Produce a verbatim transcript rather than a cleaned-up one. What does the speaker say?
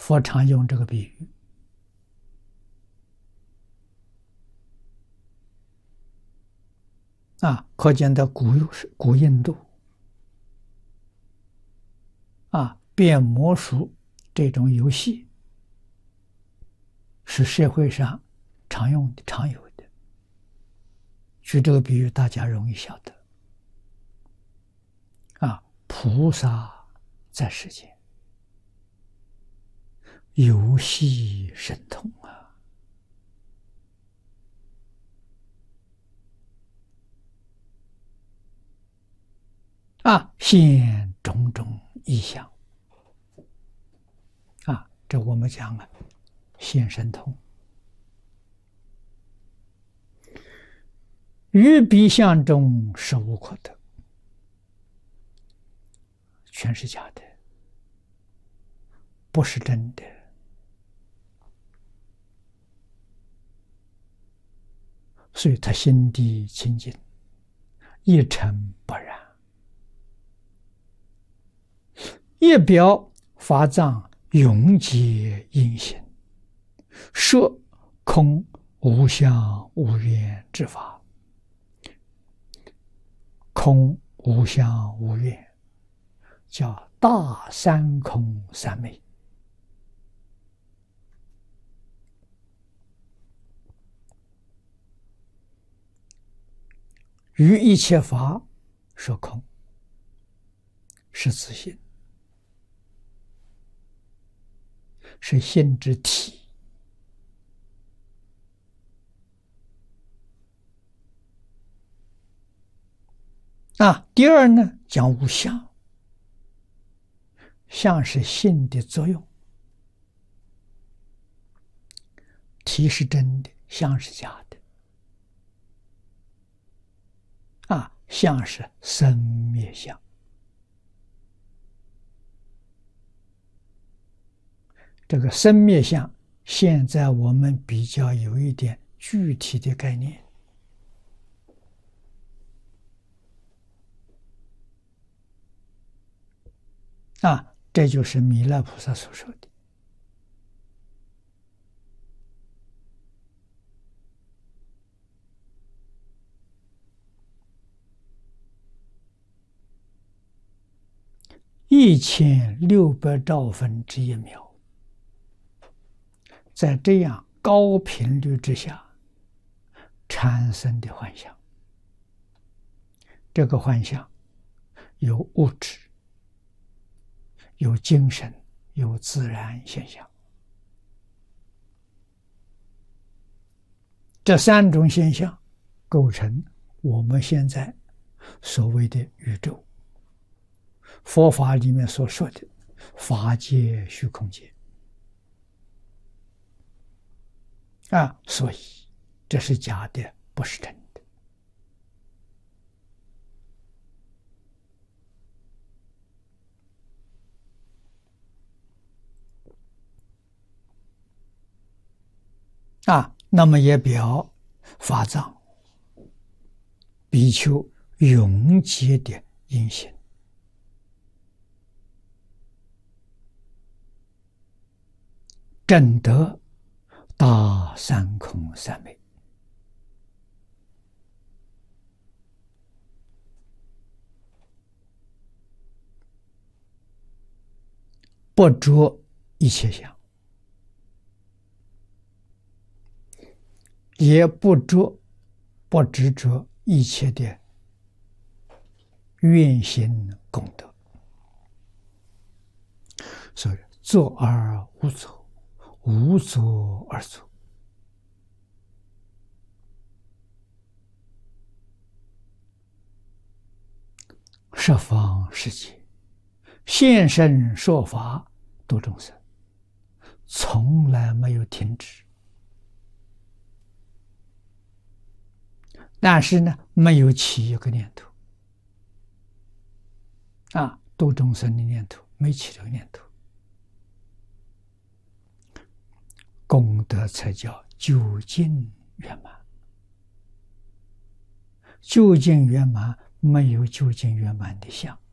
佛常用这个比喻啊，可见的古古印度啊，变魔术这种游戏是社会上常用的、常有的。举这个比喻，大家容易晓得啊，菩萨在世间游戏神通啊，啊，现种种异象啊，这我们讲啊，现神通。于彼相中实无可得，全是假的，不是真的。所以他心地清净，一尘不染。一表法藏永结因行，摄空无相无愿之法。空无相无愿，叫大三空三昧。于一切法说空，是自性，是性之体。啊，第二呢，讲无相，相是性的作用，体是真的，相是假的。啊，相是生灭相。这个生灭相，现在我们比较有一点具体的概念。啊，这就是弥勒菩萨所说的。一千六百兆分之一秒，在这样高频率之下产生的幻象，这个幻象有物质，有精神，有自然现象。这三种现象构成我们现在所谓的宇宙，佛法里面所说的法界、虚空界啊，所以这是假的，不是真的。啊，那么也表法藏比丘永劫的因行，证得大三空三昧。不着一切相，也不着不执着一切的愿行功德，所以作而无作，无作而作。十方世界现身说法度众生，从来没有停止。但是呢，没有起一个念头啊，度众生的念头没起这个念头，功德才叫究竟圆满。究竟圆满没有究竟圆满的相。